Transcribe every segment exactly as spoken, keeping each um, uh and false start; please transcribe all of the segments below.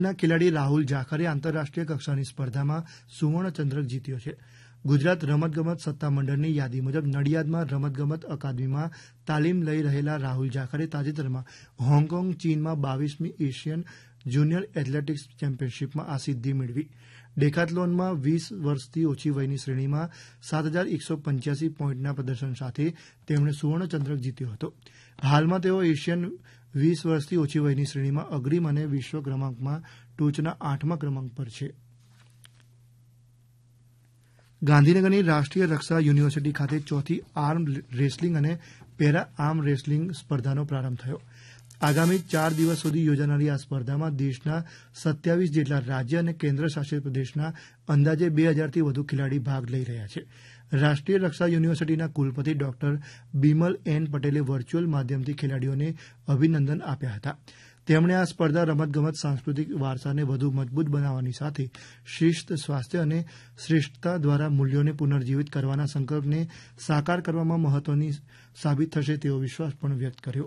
ના ખેલાડી રાહુલ જાખરે આંતરરાષ્ટ્રીય કક્ષાની સ્પર્ધામાં સુવર્ણ ચંદ્રક જીત્યો છે. ગુજરાત રમતગમત સત્તામંડળની યાદી મુજબ નડિયાદમાં રમતગમત અકાદમીમાં તાલીમ લઈ રહેલા રાહુલ જાખરે તાજેતરમાં હોંગકોંગ ચીનમાં બાવીસમી એશિયન જુનિયર એથ્લેટિક્સ ચેમ્પિયનશિપમાં આ સિદ્ધિ મેળવી. ડેકાથલોનમાં વીસ વર્ષથી ઓછી વયની શ્રેણીમાં સાત હજાર એકસો પંચ્યાસી પોઈન્ટના પ્રદર્શન સાથે તેમણે સુવર્ણ ચંદ્રક જીત્યો હતો. હાલમાં તેઓ એશિયન વીસ વર્ષથી ઓછી વયની શ્રેણીમાં અગ્રીમ અને વિશ્વ ક્રમાંકમાં ટોચના આઠમા ક્રમાંક પર છે. ગાંધીનગરની રાષ્ટ્રીય રક્ષા યુનિવર્સિટી ખાતે ચોથી આર્મ રેસલિંગ અને પેરા આર્મ રેસલિંગ સ્પર્ધાનો પ્રારંભ થયો. આગામી ચાર દિવસ સુધી યોજાનારી આ સ્પર્ધામાં દેશના સત્યાવીસ જેટલા રાજ્ય અને કેન્દ્ર શાસિત પ્રદેશના અંદાજે બે હજારથી વધુ ખેલાડી ભાગ લઈ રહ્યા છે. રાષ્ટ્રીય રક્ષા યુનિવર્સિટીના કુલપતિ ડોક્ટર બિમલ એન પટેલે વર્ચ્યુઅલ માધ્યમથી ખેલાડીઓને અભિનંદન આપ્યા હતા. તેમણે આ સ્પર્ધા રમતગમત સાંસ્કૃતિક વારસાને વધુ મજબૂત બનાવવાની સાથે શિસ્ત, સ્વાસ્થ્ય અને શ્રેષ્ઠતા દ્વારા મૂલ્યોને પુનર્જીવિત કરવાના સંકલ્પને સાકાર કરવામાં મહત્વની સાબિત થશે તેવો વિશ્વાસ પણ વ્યક્ત કર્યો.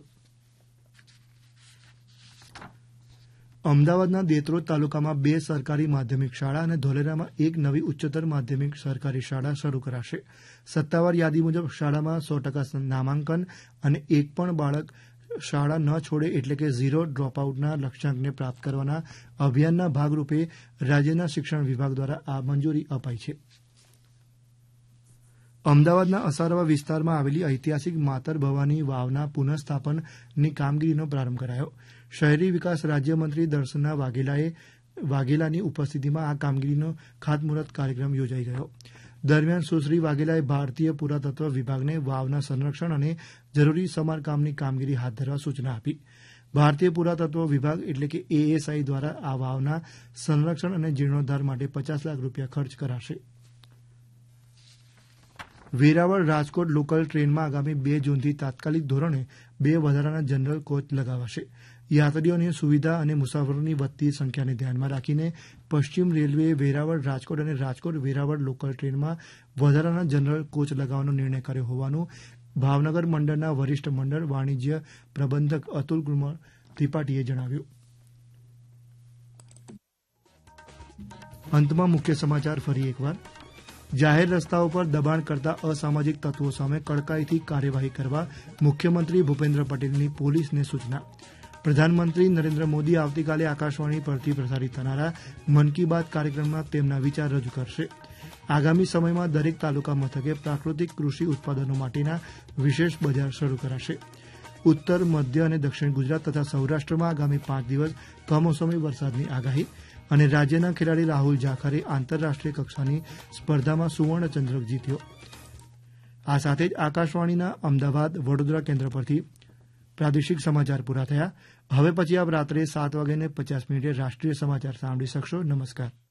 અમદાવાદના દેત્રોડ તાલુકામાં બે સરકારી માધ્યમિક શાળા અને ધોલેરામાં એક નવી ઉચ્ચતર માધ્યમિક સરકારી શાળા શરૂ કરાશે. સત્તાવાર યાદી મુજબ શાળામાં સો ટકા નામાંકન અને એક પણ બાળક શાળા ન છોડે એટલે કે ઝીરો ડ્રોપઆઉટના લક્ષ્યાંકને પ્રાપ્ત કરવાના અભિયાનના ભાગરૂપે રાજ્યના શિક્ષણ વિભાગ દ્વારા આ મંજૂરી અપાઈ છે. અમદાવાદના અસારવા વિસ્તારમાં આવેલી ઐતિહાસિક માતર ભવાની વાવના પુનઃસ્થાપનની કામગીરીનો પ્રારંભ કરાયો. શહેરી વિકાસ રાજ્યમંત્રી દર્શના વાઘેલાએ વાઘેલાની ઉપસ્થિતિમાં આ કામગીરીનો ખાતમુહૂર્ત કાર્યક્રમ યોજાઈ ગયો. દરમિયાન સુશ્રી વાઘેલાએ ભારતીય પુરાતત્વ વિભાગને વાવના સંરક્ષણ અને જરૂરી સમારકામની કામગીરી હાથ ધરવા સૂચના આપી. ભારતીય પુરાતત્વ વિભાગ એટલે કે એએસઆઈ દ્વારા આ વાવના સંરક્ષણ અને જીર્ણોદ્ધાર માટે પચાસ લાખ રૂપિયા ખર્ચ કરાશે. વેરાવળ રાજકોટ લોકલ ટ્રેનમાં આગામી બે જૂનથી તાત્કાલિક ધોરણે બે વધારાના જનરલ કોચ લગાવાશે. યાત્રીઓની સુવિધા અને મુસાફરોની વધતી સંખ્યાને ધ્યાનમાં રાખીને પશ્ચિમ રેલવેએ વેરાવળ રાજકોટ અને રાજકોટ વેરાવળ લોકલ ટ્રેનમાં વધારાના જનરલ કોચ લગાવવાનો નિર્ણય કર્યો હોવાનું ભાવનગર મંડળના વરિષ્ઠ મંડળ વાણિજ્ય પ્રબંધક અતુલ કુમાર ત્રિપાઠીએ જણાવ્યું. અંતમાં મુખ્ય સમાચાર ફરી એકવાર. જાહેર રસ્તાઓ પર દબાણ કરતા અસામાજિક તત્વો સામે કડકાઈથી કાર્યવાહી કરવા મુખ્યમંત્રી ભૂપેન્દ્ર પટેલની પોલીસને સૂચના. પ્રધાનમંત્રી નરેન્દ્ર મોદી આવતીકાલે આકાશવાણી પરથી પ્રસારિત થનારા મન કી બાત કાર્યક્રમમાં તેમના વિચાર રજૂ કરશે. આગામી સમયમાં દરેક તાલુકા મથકે પ્રાકૃતિક કૃષિ ઉત્પાદનો માટેના વિશેષ બજાર શરૂ કરાશે. ઉત્તર, મધ્ય અને દક્ષિણ ગુજરાત તથા સૌરાષ્ટ્રમાં આગામી પાંચ દિવસ કમોસમી વરસાદની આગાહી. અને રાજ્યના ખેલાડી રાહુલ જાખરે આંતરરાષ્ટ્રીય કક્ષાની સ્પર્ધામાં સુવર્ણ ચંદ્રક જીત્યો. આ સાથે જ આકાશવાણીના અમદાવાદ, વડોદરા કેન્દ્ર પરથી પ્રાદેશિક સમાચાર પૂરા થયા. હવે પછી આપ રાત્રે સાત વાગ્યાને પચાસ મિનિટે રાષ્ટ્રીય સમાચાર સાંભળી શકશો. નમસ્કાર.